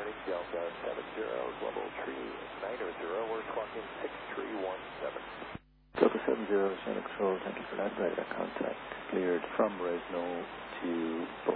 morning, Delta 70, level 390, we're squawking 6317. Delta 70, Channel Control, thank you for that radar contact. Cleared from Resno to